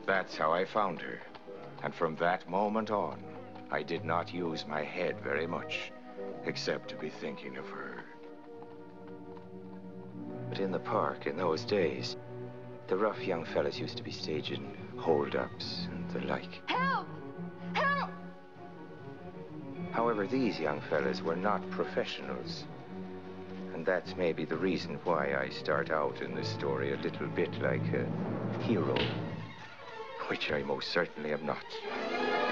That's how I found her. And from that moment on, I did not use my head very much, except to be thinking of her. But in the park, in those days, the rough young fellas used to be staging hold-ups and the like. Help! Help! However, these young fellas were not professionals. And that's maybe the reason why I start out in this story a little bit like a hero, which I most certainly am not.